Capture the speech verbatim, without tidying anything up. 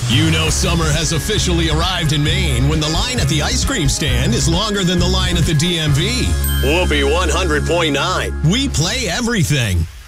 You know summer has officially arrived in Maine when the line at the ice cream stand is longer than the line at the D M V. Whoopee one hundred point nine. We play everything.